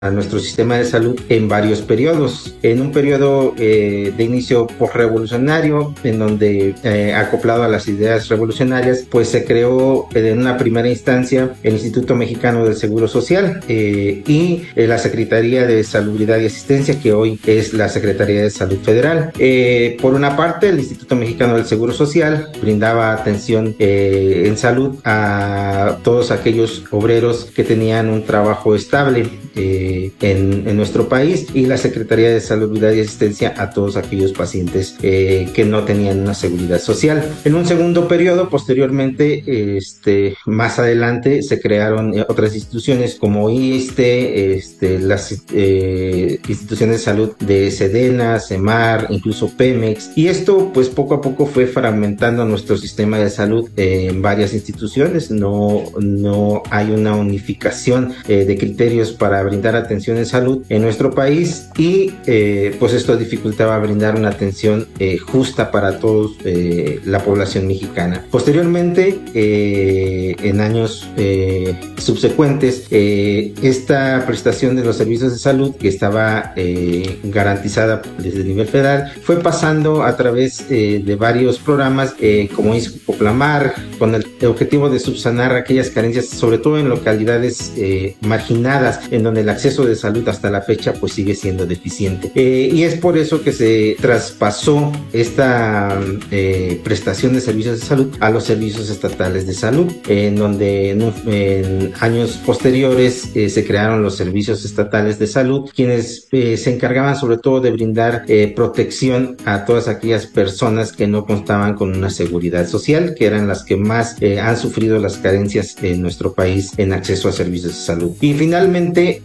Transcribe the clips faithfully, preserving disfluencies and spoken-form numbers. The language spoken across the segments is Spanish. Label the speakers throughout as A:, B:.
A: a nuestro sistema de salud en varios periodos. En un periodo eh, de inicio postrevolucionario, en donde eh, acoplado a las ideas revolucionarias, pues se creó en una primera instancia el Instituto Mexicano del Seguro Social eh, y eh, la Secretaría de Salubridad y Asistencia, que hoy es la Secretaría de Salud Federal. Eh, por una parte, el Instituto Mexicano del Seguro Social brindaba atención eh, en salud a todos aquellos obreros que tenían un trabajo estable eh, en, en nuestro país, y la Secretaría de Salubridad y Asistencia a todos aquellos pacientes eh, que no tenían una seguridad social. En un segundo periodo, posteriormente, este, más adelante, se crearon otras instituciones como I S S S S T E, este, las eh, instituciones de salud de SEDENA, CEMAR, incluso Pemex, y esto pues poco a poco fue fragmentando nuestro sistema de salud eh, en varias instituciones. No, no hay una unificación eh, de criterios para brindar atención en salud en nuestro país, y eh, pues esto dificultaba brindar una atención eh, justa para todos eh, la población mexicana. Posteriormente, eh, en años eh, subsecuentes, eh, esta prestación de los servicios de salud, que estaba eh, garantizada desde el nivel federal, fue pasando a través eh, de varios programas eh, como Iscoplamar, con el objetivo de subsanar aquellas carencias, sobre todo en localidades eh, marginadas, en donde el acceso de salud hasta la fecha pues sigue siendo deficiente. Eh, y es por eso que se traspasó esta eh, prestación de servicios de salud a los servicios estatales de salud, en donde en, en años posteriores eh, se crearon los servicios estatales de salud, quienes eh, se encargaban sobre todo de brindar eh, protección a todas aquellas personas que no contaban con una seguridad social, que eran las que más eh, han sufrido las carencias en nuestro país en acceso a servicios de salud. Y finalmente,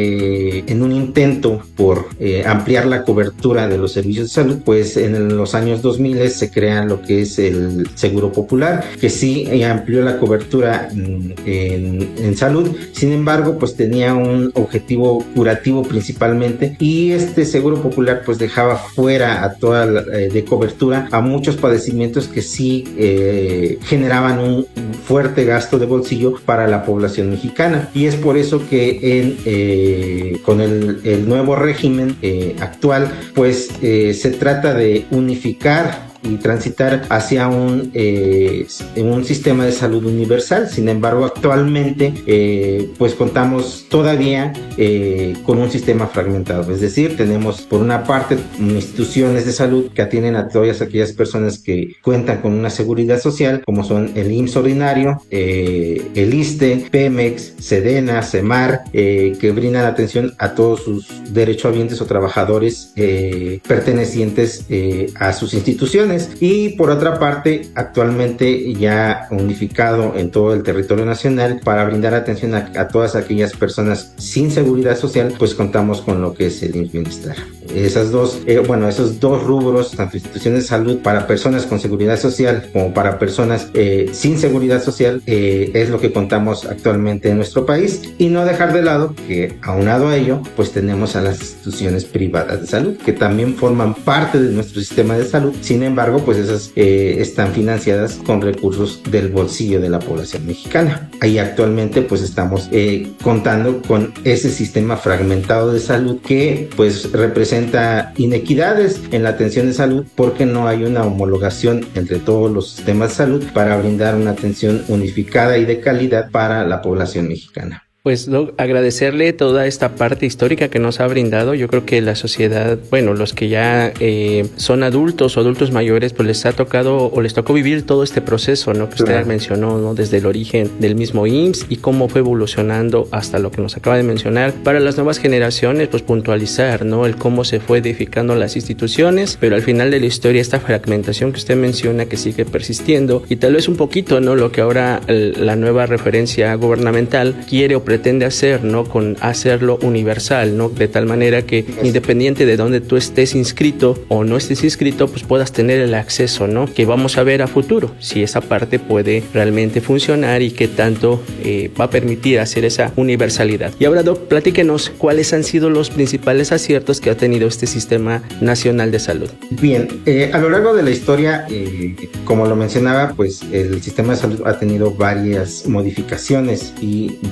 A: eh, en un intento por eh, ampliar la cobertura de los servicios de salud, pues en los años dos mil se crea lo que es el Seguro Popular, que sí amplió la cobertura en, en, en salud. Sin embargo, pues tenía un objetivo curativo principalmente, y este Seguro Popular pues dejaba fuera a toda la, eh, de cobertura a muchos padecimientos que sí eh, generaban un fuerte gasto de bolsillo para la población mexicana. Y es por eso que en, eh, con el, el nuevo régimen eh, actual pues eh, se trata de unificar y transitar hacia un, eh, un sistema de salud universal. Sin embargo, actualmente eh, pues contamos todavía eh, con un sistema fragmentado, es decir, tenemos por una parte instituciones de salud que atienden a todas aquellas personas que cuentan con una seguridad social, como son el I M S S ordinario, eh, el I S S S T E, Pemex, SEDENA, CEMAR, eh, que brindan atención a todos sus derechohabientes o trabajadores eh, pertenecientes eh, a sus instituciones. Y por otra parte, actualmente ya unificado en todo el territorio nacional para brindar atención a, a todas aquellas personas sin seguridad social, pues contamos con lo que es el I M S S Bienestar. Esas dos, eh, bueno, esos dos rubros, tanto instituciones de salud para personas con seguridad social como para personas eh, sin seguridad social, eh, es lo que contamos actualmente en nuestro país. Y no dejar de lado que, aunado a ello, pues tenemos a las instituciones privadas de salud, que también forman parte de nuestro sistema de salud. Sin embargo, pues esas eh, están financiadas con recursos del bolsillo de la población mexicana. Ahí actualmente pues estamos eh, contando con ese sistema fragmentado de salud que pues representa inequidades en la atención de salud, porque no hay una homologación entre todos los sistemas de salud para brindar una atención unificada y de calidad para la población mexicana.
B: Pues Doc, agradecerle toda esta parte histórica que nos ha brindado. Yo creo que la sociedad, bueno, los que ya eh, son adultos o adultos mayores, pues les ha tocado o les tocó vivir todo este proceso, ¿no? Que usted claro. mencionó, ¿no? Desde el origen del mismo I M S S y cómo fue evolucionando hasta lo que nos acaba de mencionar. Para las nuevas generaciones, pues puntualizar, ¿no? El cómo se fue edificando las instituciones, pero al final de la historia esta fragmentación que usted menciona que sigue persistiendo, y tal vez un poquito, ¿no? Lo que ahora el, la nueva referencia gubernamental quiere o pretende hacer, ¿no? Con hacerlo universal, ¿no? De tal manera que independiente de donde tú estés inscrito o no estés inscrito, pues puedas tener el acceso, ¿no? Que vamos a ver a futuro, si esa parte puede realmente funcionar y qué tanto eh, va a permitir hacer esa universalidad. Y ahora, Doc, platíquenos cuáles han sido los principales aciertos que ha tenido este Sistema Nacional de Salud.
A: Bien, eh, a lo largo de la historia, eh, como lo mencionaba, pues el sistema de salud ha tenido varias modificaciones y varios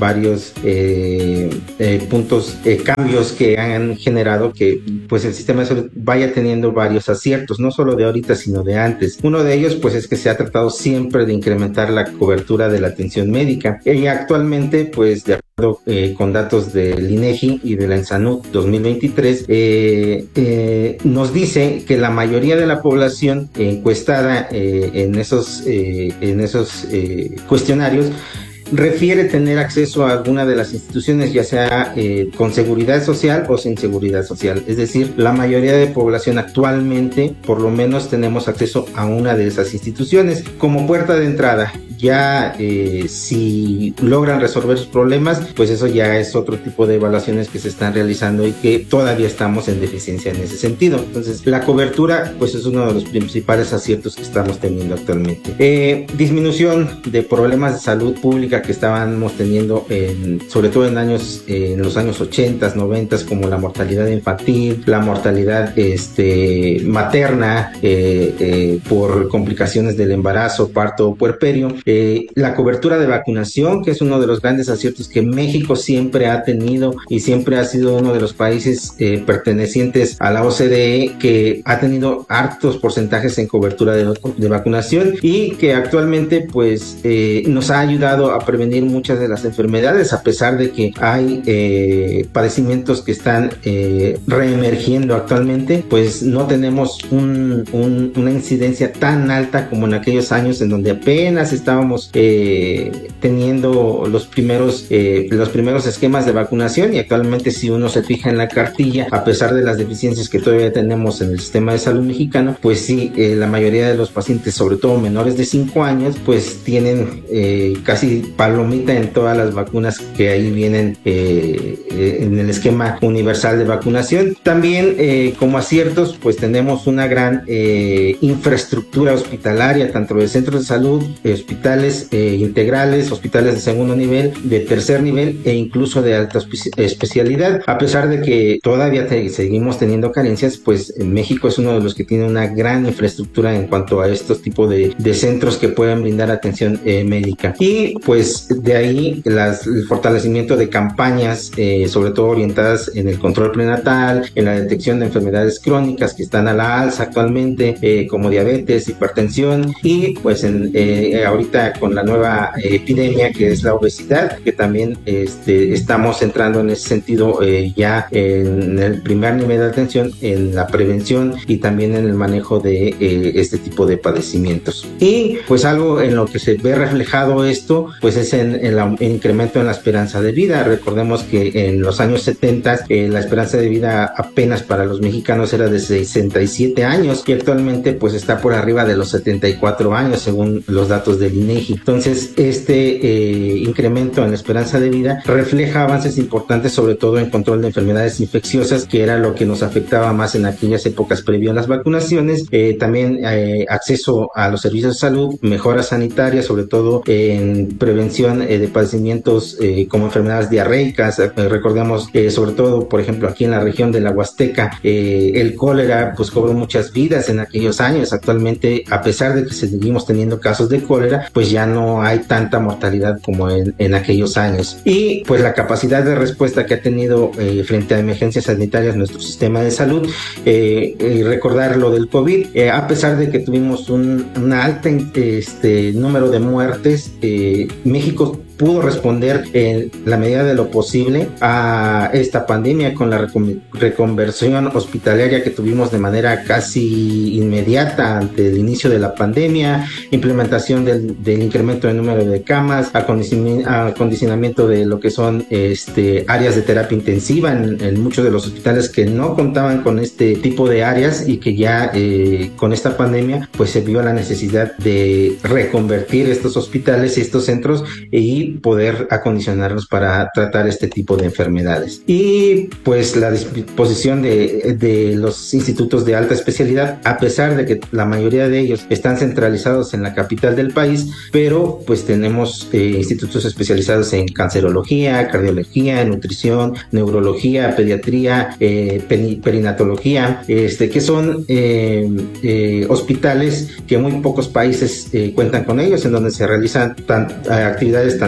A: varios eh, eh, puntos, eh, cambios que han generado que pues el sistema de salud vaya teniendo varios aciertos, no solo de ahorita sino de antes. Uno de ellos pues es que se ha tratado siempre de incrementar la cobertura de la atención médica y actualmente pues de acuerdo eh, con datos del INEGI y de la ENSANUD dos mil veintitrés eh, eh, nos dice que la mayoría de la población encuestada eh, en esos, eh, en esos eh, cuestionarios refiere tener acceso a alguna de las instituciones, ya sea eh, con seguridad social o sin seguridad social. Es decir, la mayoría de población actualmente, por lo menos, tenemos acceso a una de esas instituciones. Como puerta de entrada, ya eh, si logran resolver sus problemas, pues eso ya es otro tipo de evaluaciones que se están realizando y que todavía estamos en deficiencia en ese sentido. Entonces, la cobertura, pues es uno de los principales aciertos que estamos teniendo actualmente. Eh, disminución de problemas de salud pública que estábamos teniendo en, sobre todo en años eh, en los años ochenta, noventa, como la mortalidad infantil, la mortalidad este, materna eh, eh, por complicaciones del embarazo, parto o puerperio, eh, la cobertura de vacunación, que es uno de los grandes aciertos que México siempre ha tenido y siempre ha sido uno de los países eh, pertenecientes a la O C D E que ha tenido altos porcentajes en cobertura de, de vacunación y que actualmente pues eh, nos ha ayudado a prevenir muchas de las enfermedades, a pesar de que hay eh, padecimientos que están eh, reemergiendo actualmente, pues no tenemos un, un, una incidencia tan alta como en aquellos años en donde apenas estábamos eh, teniendo los primeros, eh, los primeros esquemas de vacunación. Y actualmente, si uno se fija en la cartilla, a pesar de las deficiencias que todavía tenemos en el sistema de salud mexicano, pues sí, eh, la mayoría de los pacientes, sobre todo menores de cinco años, pues tienen eh, casi palomita en todas las vacunas que ahí vienen eh, eh, en el esquema universal de vacunación. También eh, como aciertos, pues tenemos una gran eh, infraestructura hospitalaria, tanto de centros de salud, eh, hospitales eh, integrales, hospitales de segundo nivel, de tercer nivel e incluso de alta especialidad. A pesar de que todavía te, seguimos teniendo carencias, pues México es uno de los que tiene una gran infraestructura en cuanto a estos tipos de, de centros que puedan brindar atención eh, médica. Y pues de ahí las, el fortalecimiento de campañas, eh, sobre todo orientadas en el control prenatal, en la detección de enfermedades crónicas que están a la alza actualmente, eh, como diabetes, hipertensión, y pues en, eh, ahorita con la nueva eh, epidemia que es la obesidad, que también este, estamos entrando en ese sentido eh, ya en el primer nivel de atención, en la prevención y también en el manejo de eh, este tipo de padecimientos. Y pues algo en lo que se ve reflejado esto, pues es en el, el incremento en la esperanza de vida. Recordemos que en los años setenta eh, la esperanza de vida apenas para los mexicanos era de sesenta y siete años y actualmente pues está por arriba de los setenta y cuatro años según los datos del INEGI. Entonces este eh, incremento en la esperanza de vida refleja avances importantes, sobre todo en control de enfermedades infecciosas, que era lo que nos afectaba más en aquellas épocas previo a las vacunaciones. Eh, también eh, acceso a los servicios de salud, mejoras sanitarias, sobre todo en prevención eh, de padecimientos eh, como enfermedades diarreicas. Eh, recordemos que eh, sobre todo, por ejemplo, aquí en la región de la Huasteca, eh, el cólera pues cobró muchas vidas en aquellos años. Actualmente, a pesar de que seguimos teniendo casos de cólera, pues ya no hay tanta mortalidad como en, en aquellos años. Y pues la capacidad de respuesta que ha tenido eh, frente a emergencias sanitarias nuestro sistema de salud, eh, eh, recordar lo del COVID, eh, a pesar de que tuvimos un una alta este, número de muertes, eh, México pudo responder en la medida de lo posible a esta pandemia con la recon- reconversión hospitalaria que tuvimos de manera casi inmediata ante el inicio de la pandemia, implementación del, del incremento de número de camas, acondicionamiento, acondicionamiento de lo que son este, áreas de terapia intensiva en, en muchos de los hospitales que no contaban con este tipo de áreas y que ya eh, con esta pandemia pues se vio la necesidad de reconvertir estos hospitales y estos centros y poder acondicionarlos para tratar este tipo de enfermedades. Y pues la disposición de, de los institutos de alta especialidad, a pesar de que la mayoría de ellos están centralizados en la capital del país, pero pues tenemos eh, institutos especializados en cancerología, cardiología, nutrición, neurología, pediatría, eh, perinatología, este, que son eh, eh, hospitales que muy pocos países eh, cuentan con ellos, en donde se realizan tan, actividades tanto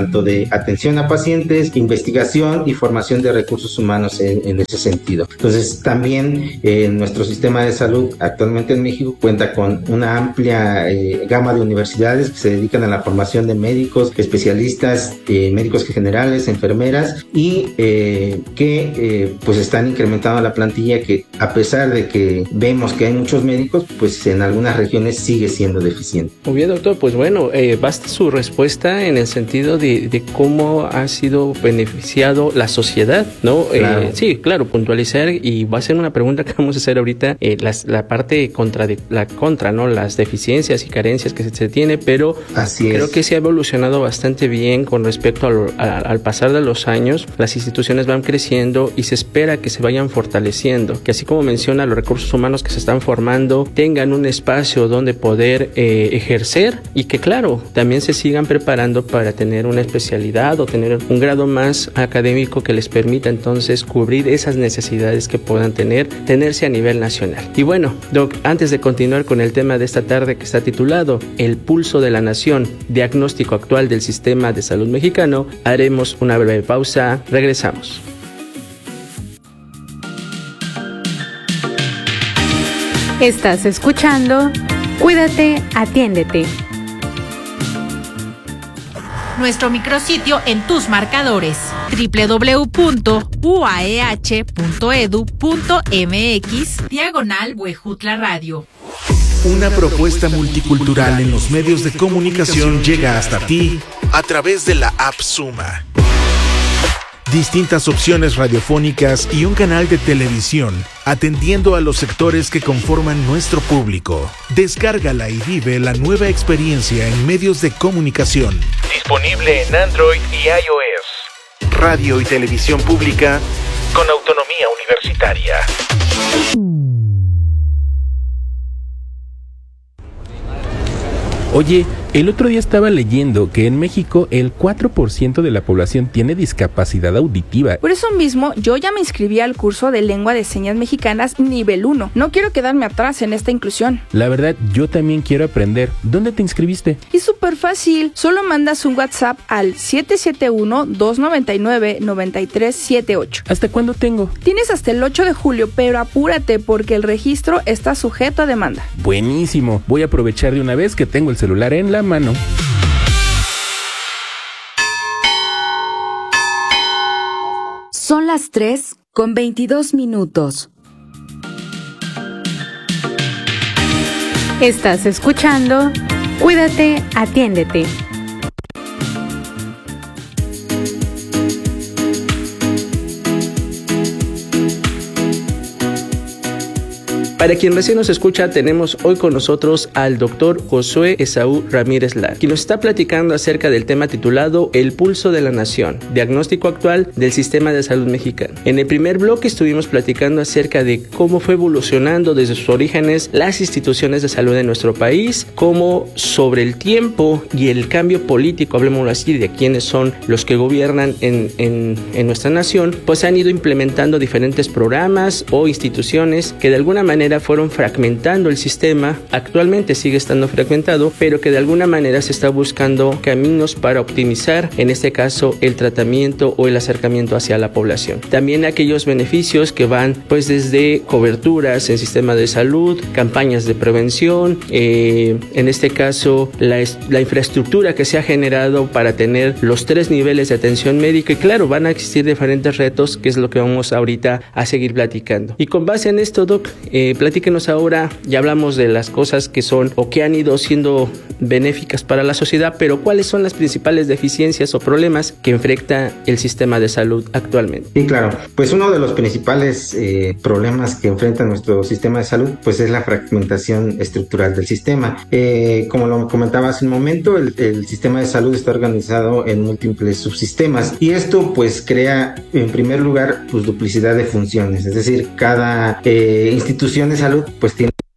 A: tanto de atención a pacientes, investigación y formación de recursos humanos en, en ese sentido. Entonces, también eh, nuestro sistema de salud actualmente en México cuenta con una amplia eh, gama de universidades que se dedican a la formación de médicos, especialistas, eh, médicos generales, enfermeras, y eh, que eh, pues están incrementando la plantilla, que a pesar de que vemos que hay muchos médicos, pues en algunas regiones sigue siendo deficiente.
B: Muy bien, doctor, pues bueno, eh, basta su respuesta en el sentido de, de cómo ha sido beneficiado la sociedad, ¿no?
A: Claro.
B: Eh, sí, claro, puntualizar, y va a ser una pregunta que vamos a hacer ahorita, eh, las, la parte contra, de, la contra, ¿no? Las deficiencias y carencias que se, se tiene, pero
A: Así
B: creo
A: es.
B: que se ha evolucionado bastante bien con respecto a lo, a, al pasar de los años. Las instituciones van creciendo y se espera que se vayan fortaleciendo, que así como menciona, los recursos humanos que se están formando tengan un espacio donde poder eh, ejercer, y que claro, también se sigan preparando para tener una especialidad o tener un grado más académico que les permita entonces cubrir esas necesidades que puedan tener, tenerse a nivel nacional. Y bueno, Doc, antes de continuar con el tema de esta tarde, que está titulado El pulso de la nación, diagnóstico actual del sistema de salud mexicano, haremos una breve pausa. Regresamos.
C: Estás escuchando Cuídate, atiéndete.
D: Nuestro micrositio en tus marcadores: doble u doble u doble u punto u a e h punto e d u punto m x diagonal Huejutla Radio.
E: Una propuesta multicultural en los medios de comunicación llega hasta ti a través de la app Suma. Distintas opciones radiofónicas y un canal de televisión atendiendo a los sectores que conforman nuestro público. Descárgala y vive la nueva experiencia en medios de comunicación. Disponible en Android y iOS. Radio y televisión pública con autonomía universitaria.
F: Oye, el otro día estaba leyendo que en México el cuatro por ciento de la población tiene discapacidad auditiva.
G: Por eso mismo, yo ya me inscribí al curso de Lengua de Señas Mexicanas nivel uno. No quiero quedarme atrás en esta inclusión.
F: La verdad, yo también quiero aprender. ¿Dónde te inscribiste?
G: Es súper fácil. Solo mandas un WhatsApp al siete siete uno, dos nueve nueve, nueve tres siete ocho.
F: ¿Hasta cuándo tengo?
G: Tienes hasta el ocho de julio, pero apúrate porque el registro está sujeto a demanda.
F: Buenísimo. Voy a aprovechar de una vez que tengo el celular en la mano.
C: Son las tres con veintidós minutos. Estás escuchando Cuídate, atiéndete.
B: Para quien recién nos escucha, tenemos hoy con nosotros al doctor Josué Esaú Ramírez Lara, quien nos está platicando acerca del tema titulado El pulso de la nación, diagnóstico actual del sistema de salud mexicano. En el primer bloque estuvimos platicando acerca de cómo fue evolucionando desde sus orígenes las instituciones de salud en nuestro país, cómo sobre el tiempo y el cambio político, hablemos así, de quiénes son los que gobiernan en, en, en nuestra nación, pues han ido implementando diferentes programas o instituciones que de alguna manera fueron fragmentando el sistema. Actualmente sigue estando fragmentado, pero que de alguna manera se está buscando caminos para optimizar, en este caso, el tratamiento o el acercamiento hacia la población. También aquellos beneficios que van pues desde coberturas en sistema de salud, campañas de prevención, eh, en este caso la, la infraestructura que se ha generado para tener los tres niveles de atención médica, y claro, van a existir diferentes retos, que es lo que vamos ahorita a seguir platicando. Y con base en esto, Doc, eh, platíquenos ahora, ya hablamos de las cosas que son o que han ido siendo benéficas para la sociedad, pero ¿cuáles son las principales deficiencias o problemas que enfrenta el sistema de salud actualmente?
A: Sí, claro. Pues uno de los principales eh, problemas que enfrenta nuestro sistema de salud, pues es la fragmentación estructural del sistema. Eh, como lo comentaba hace un momento, el, el sistema de salud está organizado en múltiples subsistemas, y esto pues crea en primer lugar pues duplicidad de funciones, es decir, cada eh, institución de salud pues tiene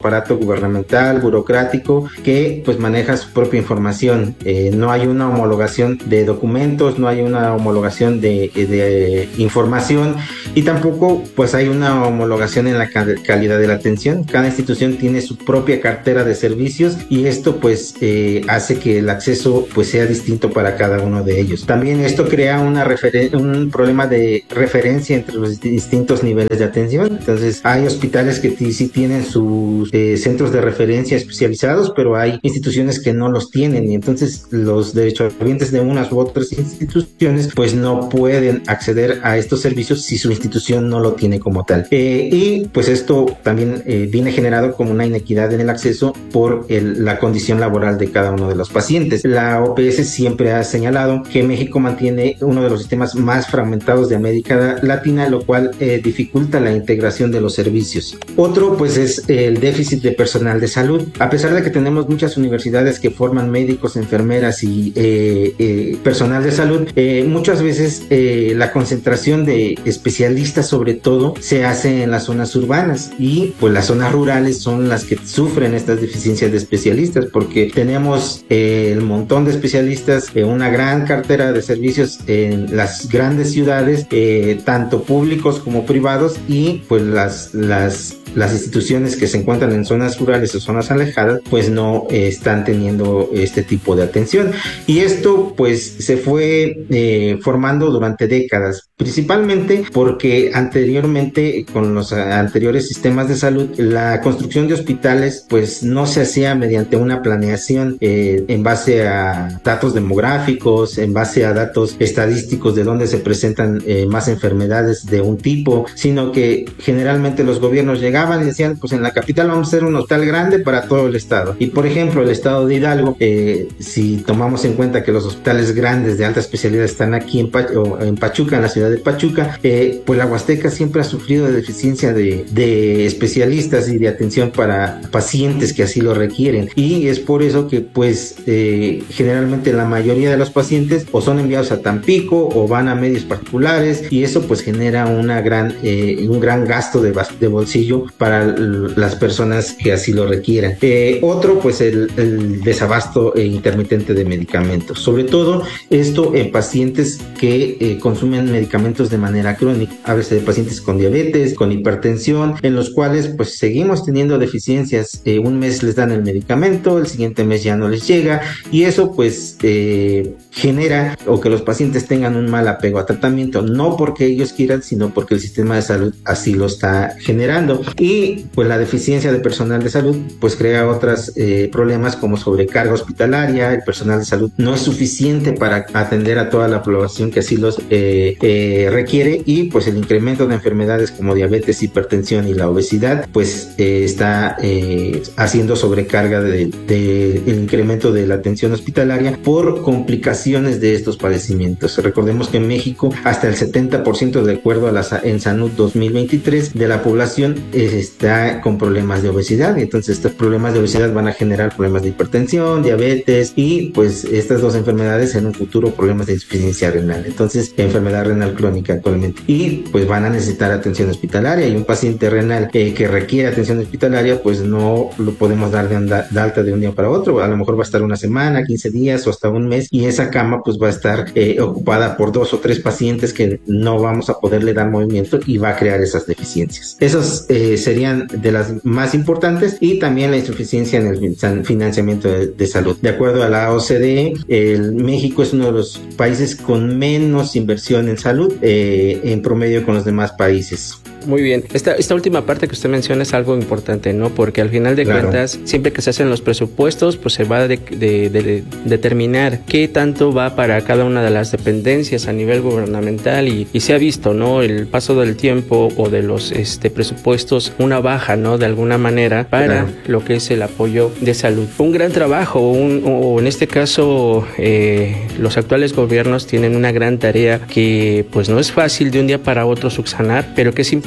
A: aparato gubernamental, burocrático, que pues maneja su propia información. Eh, no hay una homologación de documentos, no hay una homologación de, de información y tampoco pues hay una homologación en la calidad de la atención. Cada institución tiene su propia cartera de servicios y esto pues eh, hace que el acceso pues sea distinto para cada uno de ellos. También esto crea una referen- un problema de referencia entre los distintos niveles de atención. Entonces hay hospitales que t- sí tienen sus eh, centros de referencia especializados, pero hay instituciones que no los tienen y entonces los derechohabientes de unas u otras instituciones pues no pueden acceder a estos servicios si su institución no lo tiene como tal. Eh, y pues esto también eh, viene generado como una inequidad en el acceso por el, la condición laboral de cada uno de los pacientes. La O P S siempre ha señalado que México mantiene uno de los sistemas más fragmentados de América Latina, lo cual eh, dificulta la integración de los servicios. Otro pues es el déficit de personal de salud. A pesar de que tenemos muchas universidades que forman médicos, enfermeras y eh, eh, personal de salud, eh, muchas veces eh, la concentración de especialistas sobre todo se hace en las zonas urbanas y pues las zonas rurales son las que sufren estas deficiencias de especialistas porque tenemos eh, el montón de especialistas, eh, una gran cartera de servicios en las grandes ciudades, eh, tanto públicos como privados y pues las, las las instituciones que se encuentran en zonas rurales o zonas alejadas pues no eh, están teniendo este tipo de atención y esto pues se fue eh, formando durante décadas, principalmente porque anteriormente con los anteriores sistemas de salud la construcción de hospitales pues no se hacía mediante una planeación eh, en base a datos demográficos, en base a datos estadísticos de dónde se presentan eh, más enfermedades de un tipo, sino que generalmente los gobiernos llegaban y decían, pues en la capital vamos a hacer un hospital grande para todo el estado. Y por ejemplo, el estado de Hidalgo, eh, si tomamos en cuenta que los hospitales grandes de alta especialidad están aquí en, Pach- o en Pachuca, en la ciudad de Pachuca, eh, pues la Huasteca siempre ha sufrido de deficiencia de, de especialistas y de atención para pacientes que así lo requieren. Y es por eso que pues eh, generalmente la mayoría de los pacientes o son enviados a Tampico o van a medios particulares y eso pues genera una gran, eh, un gran gasto de, de bolsillo para las personas que así lo requieran. Eh, otro, pues el, el desabasto eh, intermitente de medicamentos, sobre todo esto en pacientes que eh, consumen medicamentos de manera crónica, a veces de pacientes con diabetes, con hipertensión, en los cuales pues seguimos teniendo deficiencias. Eh, un mes les dan el medicamento, el siguiente mes ya no les llega y eso pues eh, genera o que los pacientes tengan un mal apego a tratamiento, no porque ellos quieran, sino porque el sistema de salud así lo está generando. Y pues la deficiencia de personal de salud pues crea otros eh, problemas como sobrecarga hospitalaria. El personal de salud no es suficiente para atender a toda la población que así los eh, eh, requiere y pues el incremento de enfermedades como diabetes, hipertensión y la obesidad pues eh, está eh, haciendo sobrecarga del de, de incremento de la atención hospitalaria por complicaciones de estos padecimientos. Recordemos que en México hasta el setenta por ciento de acuerdo a la en Salud dos mil veintitrés de la población eh, está con problemas de obesidad y entonces estos problemas de obesidad van a generar problemas de hipertensión, diabetes y pues estas dos enfermedades en un futuro problemas de insuficiencia renal, entonces enfermedad renal crónica actualmente y pues van a necesitar atención hospitalaria y un paciente renal eh, que requiere atención hospitalaria pues no lo podemos dar de, anda, de alta de un día para otro, a lo mejor va a estar una semana, quince días o hasta un mes y esa cama pues va a estar eh, ocupada por dos o tres pacientes que no vamos a poderle dar movimiento y va a crear esas deficiencias. Esos eh, serían de las más importantes y también la insuficiencia en el financiamiento de, de salud. De acuerdo a la O C D E, el México es uno de los países con menos inversión en salud eh, en promedio con los demás países.
B: Muy bien. Esta, esta última parte que usted menciona es algo importante, ¿no? Porque al final de claro. cuentas, siempre que se hacen los presupuestos, pues se va a de, de, de, de determinar qué tanto va para cada una de las dependencias a nivel gubernamental y, y se ha visto, ¿no? El paso del tiempo o de los este, presupuestos, una baja, ¿no? De alguna manera para claro. lo que es el apoyo de salud. Un gran trabajo, un, o en este caso, eh, los actuales gobiernos tienen una gran tarea que pues no es fácil de un día para otro subsanar, pero que es importante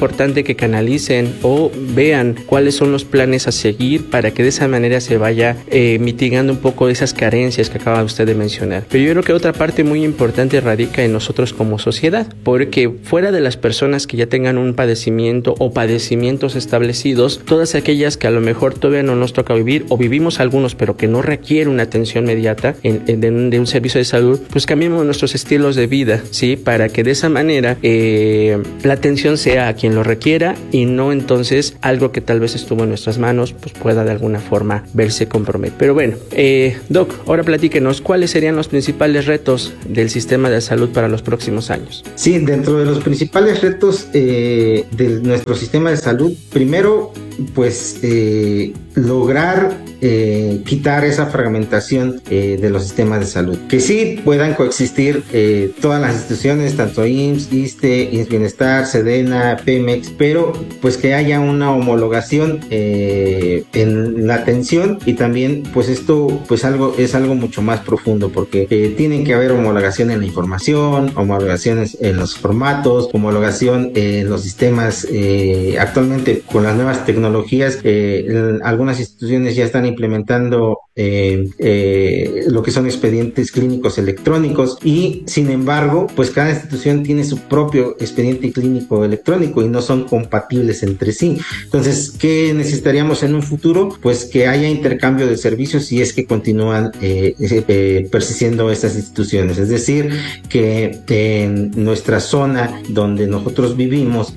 B: importante que canalicen o vean cuáles son los planes a seguir para que de esa manera se vaya eh, mitigando un poco de esas carencias que acaba usted de mencionar. Pero yo creo que otra parte muy importante radica en nosotros como sociedad, porque fuera de las personas que ya tengan un padecimiento o padecimientos establecidos, todas aquellas que a lo mejor todavía no nos toca vivir o vivimos algunos pero que no requiere una atención inmediata en, en, de, un, de un servicio de salud, pues cambiemos nuestros estilos de vida, ¿sí? Para que de esa manera eh, la atención sea a quien lo requiera y no entonces algo que tal vez estuvo en nuestras manos pues pueda de alguna forma verse comprometido. Pero bueno, eh, Doc, ahora platíquenos cuáles serían los principales retos del sistema de salud para los próximos años.
A: Sí, dentro de los principales retos eh, de nuestro sistema de salud, primero pues eh, lograr eh, quitar esa fragmentación eh, de los sistemas de salud, que sí puedan coexistir eh, todas las instituciones, tanto I M S S, ISSSTE, I M S S Bienestar, SEDENA, Pemex, pero pues que haya una homologación eh, en la atención, y también pues esto pues algo es algo mucho más profundo, porque eh, tienen que haber homologación en la información, homologaciones en los formatos, homologación en los sistemas. Eh, actualmente con las nuevas tecnologías tecnologías, eh, algunas instituciones ya están implementando eh, eh, lo que son expedientes clínicos electrónicos, y sin embargo pues cada institución tiene su propio expediente clínico electrónico y no son compatibles entre sí. Entonces, ¿qué necesitaríamos en un futuro? Pues que haya intercambio de servicios si es que continúan eh, eh, persistiendo estas instituciones, es decir, que en nuestra zona donde nosotros vivimos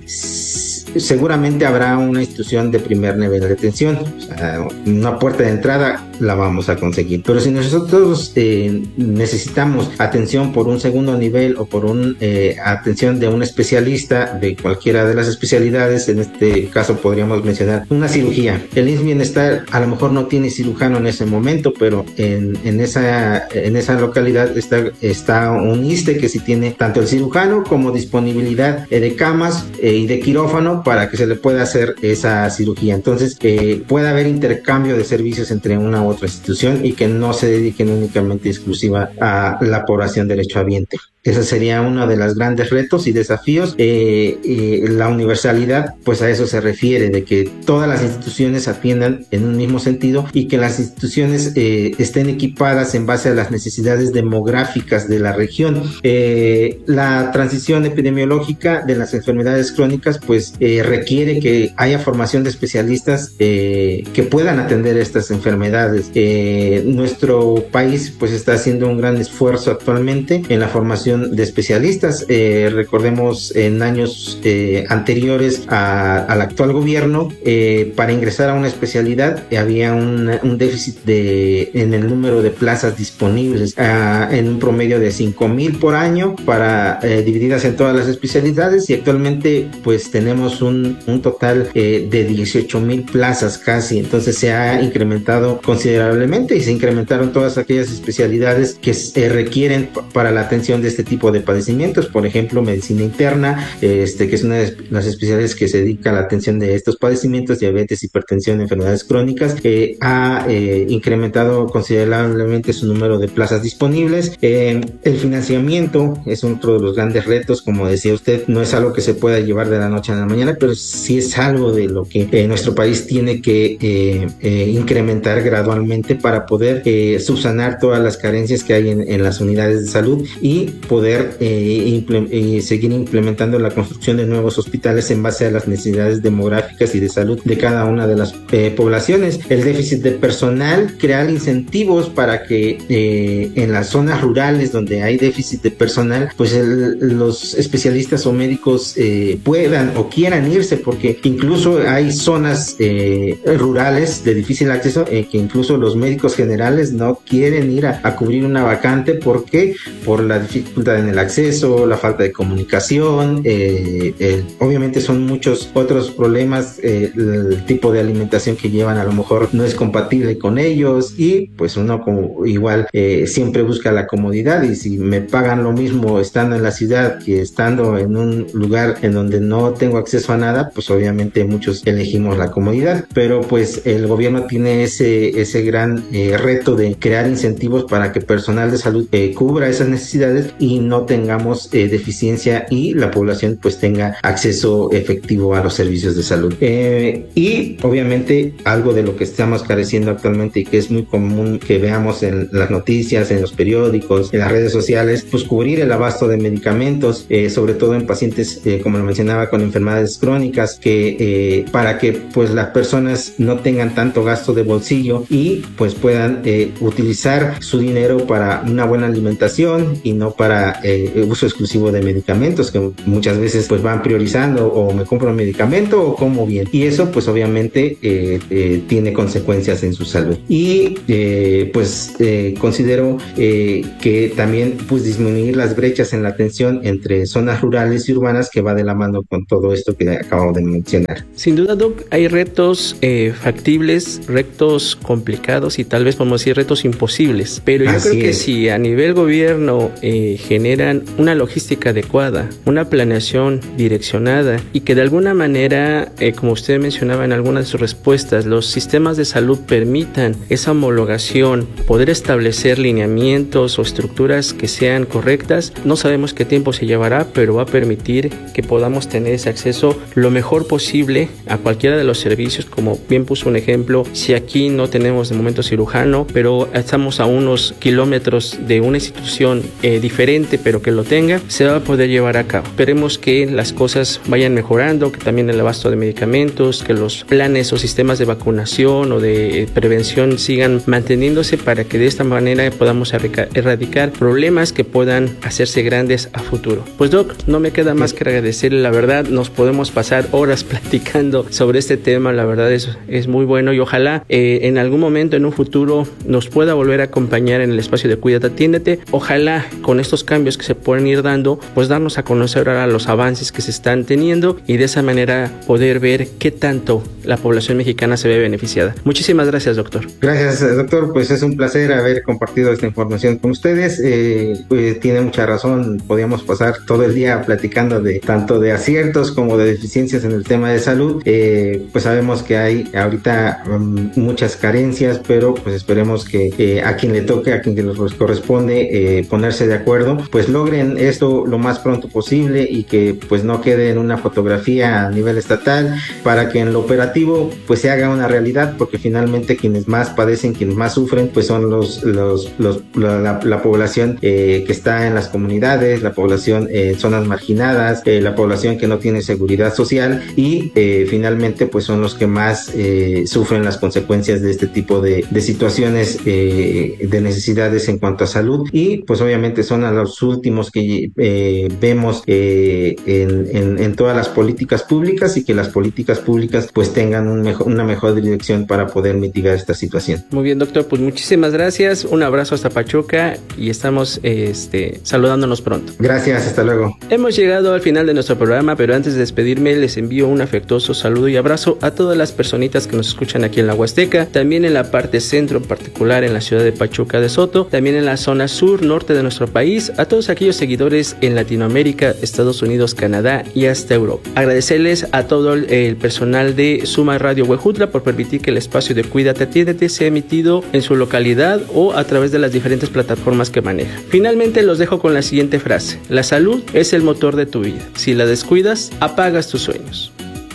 A: seguramente habrá una institución de primer nivel de atención, o sea, una puerta de entrada la vamos a conseguir, pero si nosotros eh, necesitamos atención por un segundo nivel o por un eh, atención de un especialista de cualquiera de las especialidades, en este caso podríamos mencionar una cirugía, el I M S S Bienestar a lo mejor no tiene cirujano en ese momento, pero en, en, esa, en esa localidad está, está un ISSSTE que sí tiene tanto el cirujano como disponibilidad eh, de camas eh, y de quirófano para que se le pueda hacer esa cirugía. Entonces eh, puede haber intercambio de servicios entre una u otra institución y que no se dediquen únicamente exclusiva a la población derechohabiente. Ese sería uno de los grandes retos y desafíos. Eh, eh, la universalidad, pues a eso se refiere, de que todas las instituciones atiendan en un mismo sentido y que las instituciones eh, estén equipadas en base a las necesidades demográficas de la región. Eh, la transición epidemiológica de las enfermedades crónicas, pues eh, requiere que haya formación de especialistas eh, que puedan atender estas enfermedades. Eh, nuestro país, pues está haciendo un gran esfuerzo actualmente en la formación de especialistas. Eh, recordemos en años eh, anteriores a, al actual gobierno, eh, para ingresar a una especialidad eh, había un, un déficit de, en el número de plazas disponibles, uh, en un promedio de cinco mil por año para eh, divididas en todas las especialidades, y actualmente pues tenemos un, un total eh, de dieciocho mil plazas casi. Entonces se ha incrementado considerablemente y se incrementaron todas aquellas especialidades que eh, requieren p- para la atención de este tipo de padecimientos, por ejemplo medicina interna, este, que es una de las especialidades que se dedica a la atención de estos padecimientos, diabetes, hipertensión, enfermedades crónicas. Eh, ha eh, incrementado considerablemente su número de plazas disponibles. Eh, el financiamiento es otro de los grandes retos, como decía usted, no es algo que se pueda llevar de la noche a la mañana, pero sí es algo de lo que eh, nuestro país tiene que eh, eh, incrementar gradualmente para poder eh, subsanar todas las carencias que hay en, en las unidades de salud y poder eh, imple- eh, seguir implementando la construcción de nuevos hospitales en base a las necesidades demográficas y de salud de cada una de las eh, poblaciones. El déficit de personal, crear incentivos para que eh, en las zonas rurales donde hay déficit de personal, pues el, los especialistas o médicos eh, puedan o quieran irse, porque incluso hay zonas eh, rurales de difícil acceso eh, que incluso los médicos generales no quieren ir a, a cubrir una vacante. ¿Por qué? Por la dificultad en el acceso, la falta de comunicación, eh, eh, obviamente son muchos otros problemas, eh, el tipo de alimentación que llevan a lo mejor no es compatible con ellos, y pues uno como igual eh, siempre busca la comodidad, y si me pagan lo mismo estando en la ciudad que estando en un lugar en donde no tengo acceso a nada, pues obviamente muchos elegimos la comodidad. Pero pues el gobierno tiene ese, ese gran eh, reto de crear incentivos para que personal de salud eh, cubra esas necesidades y y no tengamos eh, deficiencia y la población pues tenga acceso efectivo a los servicios de salud. Eh, y obviamente algo de lo que estamos careciendo actualmente y que es muy común que veamos en las noticias, en los periódicos, en las redes sociales, pues cubrir el abasto de medicamentos, eh, sobre todo en pacientes, eh, como lo mencionaba, con enfermedades crónicas, que eh, para que pues las personas no tengan tanto gasto de bolsillo y pues puedan eh, utilizar su dinero para una buena alimentación y no para eh, uso exclusivo de medicamentos, que muchas veces pues van priorizando o me compro un medicamento o como bien, y eso pues obviamente eh, eh, tiene consecuencias en su salud. Y eh, pues eh, considero eh, que también pues disminuir las brechas en la atención entre zonas rurales y urbanas, que va de la mano con todo esto que acabo de mencionar.
B: Sin duda, Doc, hay retos eh, factibles, retos complicados y tal vez podemos decir retos imposibles, pero yo Así creo que es. si a nivel gobierno eh, generan una logística adecuada, una planeación direccionada y que de alguna manera, eh, como usted mencionaba en algunas de sus respuestas, los sistemas de salud permitan esa homologación, poder establecer lineamientos o estructuras que sean correctas, no sabemos qué tiempo se llevará, pero va a permitir que podamos tener ese acceso lo mejor posible a cualquiera de los servicios. Como bien puso un ejemplo, si aquí no tenemos de momento cirujano, pero estamos a unos kilómetros de una institución eh, diferente, pero que lo tenga, se va a poder llevar a cabo. Esperemos que las cosas vayan mejorando, que también el abasto de medicamentos, que los planes o sistemas de vacunación o de eh, prevención sigan manteniéndose para que de esta manera podamos erradicar problemas que puedan hacerse grandes a futuro. Pues Doc, no me queda más que agradecerle, la verdad, nos podemos pasar horas platicando sobre este tema, la verdad es, es muy bueno y ojalá eh, en algún momento en un futuro nos pueda volver a acompañar en el espacio de Cuídate, Atiéndete. Ojalá con estos cambios que se pueden ir dando, pues darnos a conocer ahora los avances que se están teniendo y de esa manera poder ver qué tanto la población mexicana se ve beneficiada. Muchísimas gracias, doctor.
A: Gracias, doctor, pues es un placer haber compartido esta información con ustedes. Eh, pues tiene mucha razón, podíamos pasar todo el día platicando de tanto de aciertos como de deficiencias en el tema de salud. Eh, pues sabemos que hay ahorita um, muchas carencias, pero pues esperemos que eh, a quien le toque, a quien les corresponde eh, ponerse de acuerdo, pues logren esto lo más pronto posible y que pues no quede en una fotografía a nivel estatal, para que en lo operativo pues se haga una realidad, porque finalmente quienes más padecen, quienes más sufren, pues son los, los, los la, la, la población eh, que está en las comunidades, la población en eh, zonas marginadas, eh, la población que no tiene seguridad social y eh, finalmente pues son los que más eh, sufren las consecuencias de este tipo de, de situaciones eh, de necesidades en cuanto a salud, y pues obviamente son a los últimos que eh, vemos eh, en, en, en todas las políticas públicas, y que las políticas públicas pues tengan un mejor, una mejor dirección para poder mitigar esta situación.
B: Muy bien, doctor, pues muchísimas gracias, un abrazo hasta Pachuca y estamos este, saludándonos pronto.
A: Gracias, hasta luego.
B: Hemos llegado al final de nuestro programa, pero antes de despedirme les envío un afectuoso saludo y abrazo a todas las personitas que nos escuchan aquí en la Huasteca, también en la parte centro, en particular en la ciudad de Pachuca de Soto, también en la zona sur, norte de nuestro país, a todos aquellos seguidores en Latinoamérica, Estados Unidos, Canadá y hasta Europa. Agradecerles a todo el personal de Suma Radio Huejutla por permitir que el espacio de Cuídate, Atiéndete sea emitido en su localidad o a través de las diferentes plataformas que maneja. Finalmente los dejo con la siguiente frase: la salud es el motor de tu vida. Si la descuidas, apagas tus sueños.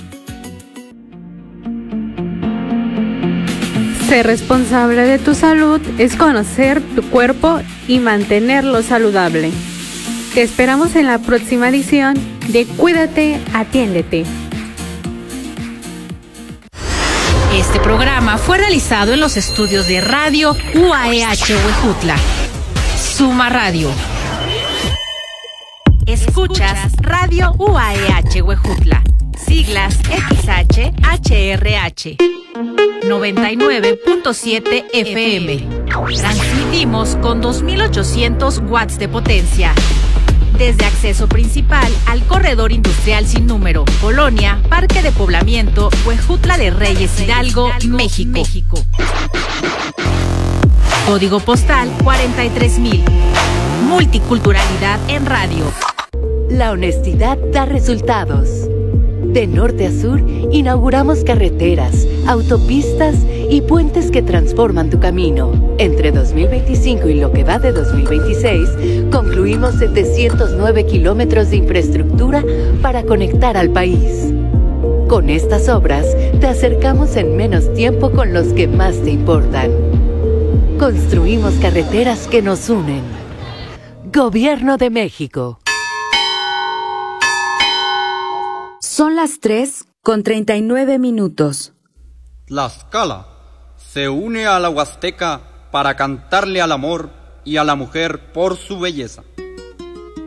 C: Ser responsable de tu salud es conocer tu cuerpo y mantenerlo saludable. Te esperamos en la próxima edición de Cuídate, Atiéndete.
D: Este programa fue realizado en los estudios de Radio U A E H Huejutla. Suma Radio. Escuchas Radio U A E H Huejutla. Siglas X H H R H. noventa y nueve punto siete F M. Transmitimos con dos mil ochocientos watts de potencia. Desde acceso principal al corredor industrial sin número, Colonia, Parque de Poblamiento, Huejutla de Reyes, Hidalgo, México. México. Código postal cuarenta y tres mil. Multiculturalidad en radio.
H: La honestidad da resultados. De norte a sur, inauguramos carreteras, autopistas y puentes que transforman tu camino. Entre dos mil veinticinco y lo que va de dos mil veintiséis, concluimos setecientos nueve kilómetros de infraestructura para conectar al país. Con estas obras, te acercamos en menos tiempo con los que más te importan. Construimos carreteras que nos unen. Gobierno de México.
I: Son las tres con treinta y nueve minutos.
J: Tlaxcala se une a la Huasteca para cantarle al amor y a la mujer por su belleza.